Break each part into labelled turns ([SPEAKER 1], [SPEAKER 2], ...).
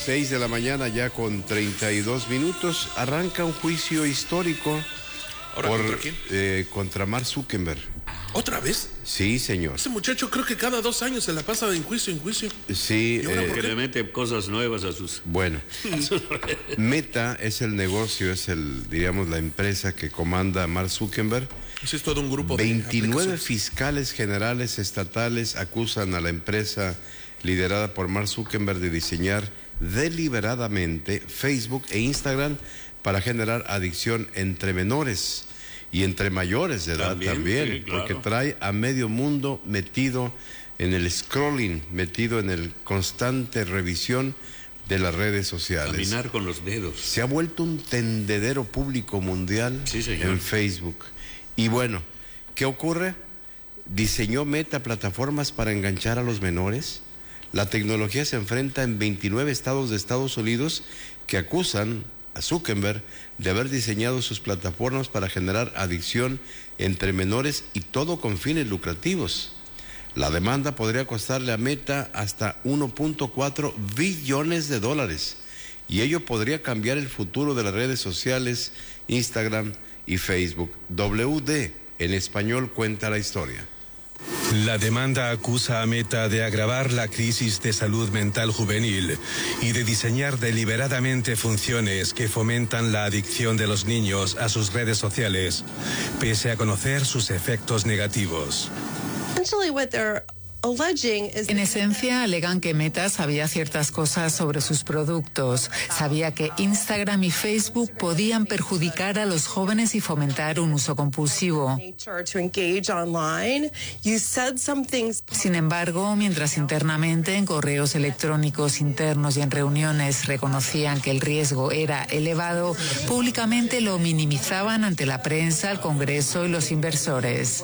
[SPEAKER 1] 6 de la mañana ya con 32 minutos. Arranca un juicio histórico.
[SPEAKER 2] ¿Ahora contra quién?
[SPEAKER 1] Contra Mark Zuckerberg.
[SPEAKER 2] ¿Otra vez?
[SPEAKER 1] Sí, señor.
[SPEAKER 2] Ese muchacho creo que cada 2 años se la pasa de juicio en juicio.
[SPEAKER 1] Sí.
[SPEAKER 3] Que le mete cosas nuevas a sus...
[SPEAKER 1] Bueno, Meta es el negocio, diríamos, la empresa que comanda Mark Zuckerberg.
[SPEAKER 2] Es todo un grupo
[SPEAKER 1] 29 fiscales generales estatales acusan a la empresa liderada por Mark Zuckerberg de diseñar deliberadamente Facebook e Instagram para generar adicción entre menores y entre mayores de edad también,
[SPEAKER 3] sí, claro.
[SPEAKER 1] Porque trae a medio mundo metido en el scrolling, metido en el constante revisión de las redes sociales.
[SPEAKER 3] Caminar con los dedos.
[SPEAKER 1] Se ha vuelto un tendedero público mundial en Facebook. Y bueno, ¿qué ocurre? ¿Diseñó Meta plataformas para enganchar a los menores? La tecnología se enfrenta en 29 estados de Estados Unidos que acusan a Zuckerberg de haber diseñado sus plataformas para generar adicción entre menores y todo con fines lucrativos. La demanda podría costarle a Meta hasta 1.4 billones de dólares y ello podría cambiar el futuro de las redes sociales, Instagram y Facebook. WD en español cuenta la historia.
[SPEAKER 4] La demanda acusa a Meta de agravar la crisis de salud mental juvenil y de diseñar deliberadamente funciones que fomentan la adicción de los niños a sus redes sociales, pese a conocer sus efectos negativos.
[SPEAKER 5] En esencia, alegan que Meta sabía ciertas cosas sobre sus productos. Sabía que Instagram y Facebook podían perjudicar a los jóvenes y fomentar un uso compulsivo. Sin embargo, mientras internamente en correos electrónicos internos y en reuniones reconocían que el riesgo era elevado, públicamente lo minimizaban ante la prensa, el Congreso y los inversores.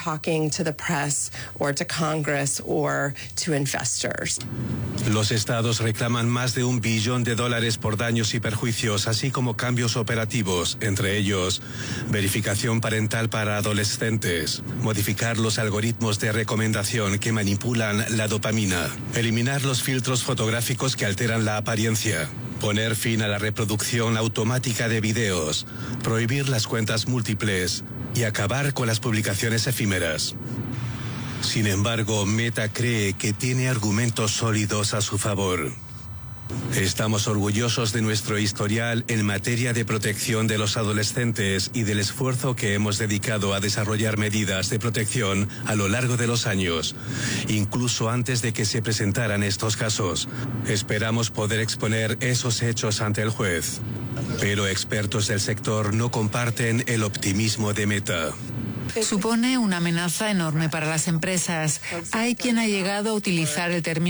[SPEAKER 4] Or to investors. Los estados reclaman más de $1 billón por daños y perjuicios, así como cambios operativos, entre ellos verificación parental para adolescentes, modificar los algoritmos de recomendación que manipulan la dopamina, eliminar los filtros fotográficos que alteran la apariencia, poner fin a la reproducción automática de videos, prohibir las cuentas múltiples y acabar con las publicaciones efímeras. Sin embargo, Meta cree que tiene argumentos sólidos a su favor. Estamos orgullosos de nuestro historial en materia de protección de los adolescentes y del esfuerzo que hemos dedicado a desarrollar medidas de protección a lo largo de los años, incluso antes de que se presentaran estos casos. Esperamos poder exponer esos hechos ante el juez, pero expertos del sector no comparten el optimismo de Meta.
[SPEAKER 5] Supone una amenaza enorme para las empresas. Hay quien ha llegado a utilizar el término